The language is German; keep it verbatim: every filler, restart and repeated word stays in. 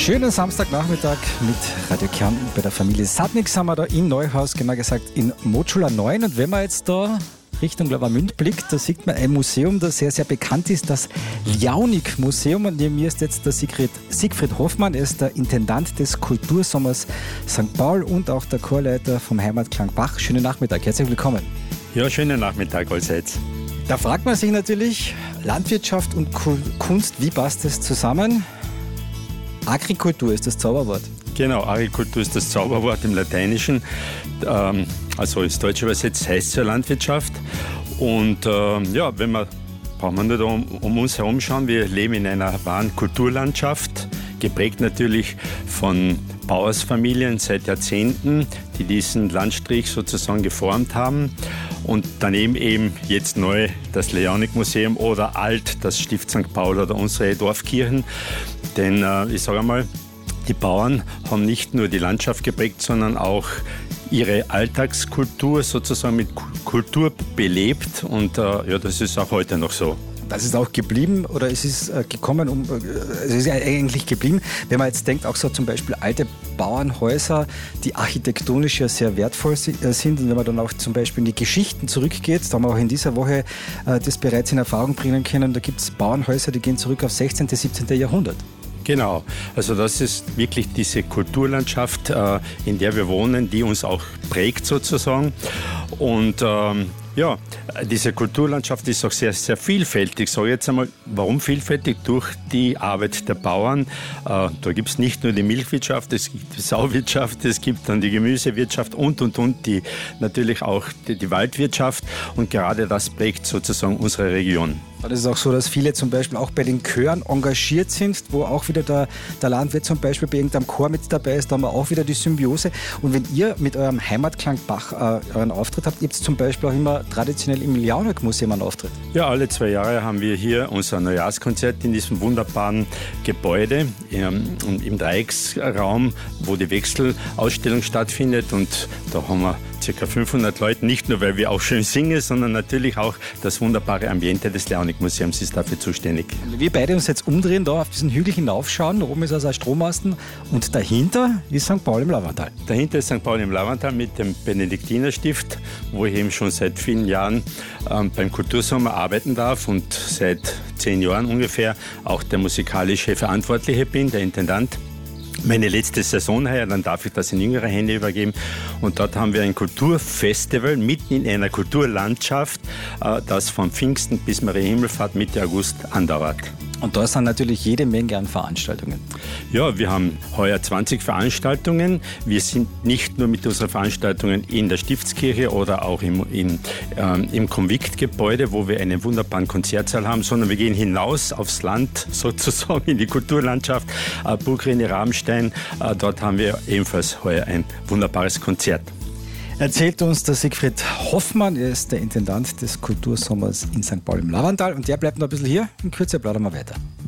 Schönen Samstagnachmittag mit Radio Kärnten. Bei der Familie Sadnik sind wir da in Neuhaus, genau gesagt in Motschula neun. Und wenn man jetzt da Richtung Lavamünd blickt, da sieht man ein Museum, das sehr, sehr bekannt ist, das Liaunik-Museum. Und neben mir ist jetzt der Siegfried, Siegfried Hoffmann, er ist der Intendant des Kultursommers Sankt Paul und auch der Chorleiter vom Heimatklang Bach. Schönen Nachmittag, herzlich willkommen. Ja, schönen Nachmittag allseits. Da fragt man sich natürlich, Landwirtschaft und Kunst, wie passt das zusammen? Agrikultur ist das Zauberwort. Genau, Agrikultur ist das Zauberwort im Lateinischen. Ähm, also ins Deutsche übersetzt heißt es ja Landwirtschaft. Und ähm, ja, wenn man, braucht man nicht um, um uns herum schauen, wir leben in einer wahren Kulturlandschaft, geprägt natürlich von Bauersfamilien seit Jahrzehnten, die diesen Landstrich sozusagen geformt haben. Und daneben eben jetzt neu das Liaunik-Museum oder alt das Stift Sankt Paul oder unsere Dorfkirchen. Denn äh, ich sage einmal, die Bauern haben nicht nur die Landschaft geprägt, sondern auch ihre Alltagskultur sozusagen mit Kultur belebt. Und äh, ja, das ist auch heute noch so. Das ist auch geblieben oder es ist äh, gekommen, um, äh, es ist ja eigentlich geblieben. Wenn man jetzt denkt, auch so zum Beispiel alte Bauernhäuser, die architektonisch ja sehr wertvoll sind. Und wenn man dann auch zum Beispiel in die Geschichten zurückgeht, da haben wir auch in dieser Woche äh, das bereits in Erfahrung bringen können, da gibt es Bauernhäuser, die gehen zurück auf sechzehnten., siebzehnten. Jahrhundert. Genau, also das ist wirklich diese Kulturlandschaft, äh, in der wir wohnen, die uns auch prägt sozusagen. Und ähm, ja, diese Kulturlandschaft ist auch sehr, sehr vielfältig. Ich sage jetzt einmal, warum vielfältig? Durch die Arbeit der Bauern. Äh, da gibt es nicht nur die Milchwirtschaft, es gibt die Sauwirtschaft, es gibt dann die Gemüsewirtschaft und, und, und, die, natürlich auch die, die Waldwirtschaft. Und gerade das prägt sozusagen unsere Region. Das ist auch so, dass viele zum Beispiel auch bei den Chören engagiert sind, wo auch wieder der, der Landwirt zum Beispiel bei irgendeinem Chor mit dabei ist, da haben wir auch wieder die Symbiose. Und wenn ihr mit eurem Heimatklang Bach äh, euren Auftritt habt, gibt es zum Beispiel auch immer traditionell im Liaunik-Museum einen Auftritt. Ja, alle zwei Jahre haben wir hier unser Neujahrskonzert in diesem wunderbaren Gebäude im, im Dreiecksraum, wo die Wechselausstellung stattfindet. Und da haben wir ca. fünfhundert Leute, nicht nur, weil wir auch schön singen, sondern natürlich auch das wunderbare Ambiente des Liaunik-Museums ist dafür zuständig. Wir beide uns jetzt umdrehen, da auf diesen Hügel hinaufschauen, da oben ist also ein Strommasten und dahinter ist Sankt Paul im Lavantal. Dahinter ist Sankt Paul im Lavantal mit dem Benediktinerstift, wo ich eben schon seit vielen Jahren ähm, beim Kultursommer arbeiten darf und seit zehn Jahren ungefähr auch der musikalische Verantwortliche bin, der Intendant. Meine letzte Saison heuer, dann darf ich das in jüngere Hände übergeben. Und dort haben wir ein Kulturfestival mitten in einer Kulturlandschaft, das von Pfingsten bis Mariahimmelfahrt Mitte August andauert. Und da sind natürlich jede Menge an Veranstaltungen. Ja, wir haben heuer zwanzig Veranstaltungen. Wir sind nicht nur mit unseren Veranstaltungen in der Stiftskirche oder auch im, in, ähm, im Konviktgebäude, wo wir einen wunderbaren Konzertsaal haben, sondern wir gehen hinaus aufs Land, sozusagen in die Kulturlandschaft. Äh, Burgrinne Rabenstein, äh, dort haben wir ebenfalls heuer ein wunderbares Konzert. Erzählt uns der Siegfried Hoffmann, er ist der Intendant des Kultursommers in Sankt Paul im Lavantal und der bleibt noch ein bisschen hier. In Kürze plaudern wir weiter.